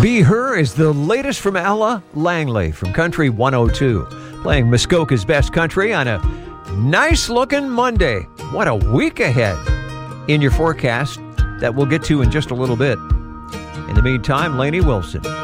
Be Her is the latest from Ella Langley from Country 102, playing Muskoka's best country on a nice-looking Monday. What a week ahead in your forecast that we'll get to in just a little bit. In the meantime, Lainey Wilson.